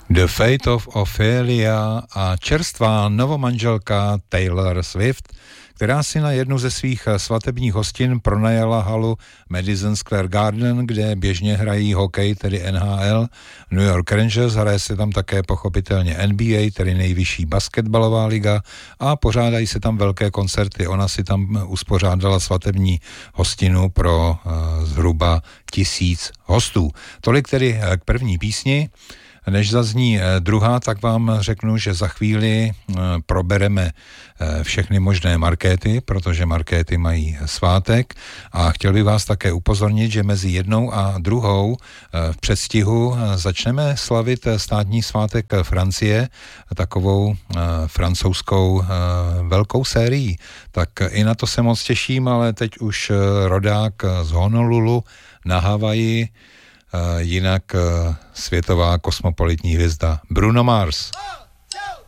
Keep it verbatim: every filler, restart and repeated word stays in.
The Fate of Ophelia a čerstvá novomanželka Taylor Swift, která si na jednu ze svých svatebních hostin pronajala halu Madison Square Garden, kde běžně hrají hokej, tedy N H L, New York Rangers, hraje se tam také pochopitelně N B A, tedy nejvyšší basketbalová liga, a pořádají se tam velké koncerty. Ona si tam uspořádala svatební hostinu pro uh, zhruba tisíc hostů. Tolik tedy k první písni. Než zazní druhá, tak vám řeknu, že za chvíli probereme všechny možné markéty, protože markéty mají svátek, a chtěl bych vás také upozornit, že mezi jednou a druhou v předstihu začneme slavit státní svátek Francie, takovou francouzskou velkou sérií. Tak i na to se moc těším, ale teď už rodák z Honolulu na Havaji, jinak světová kosmopolitní hvězda Bruno Mars.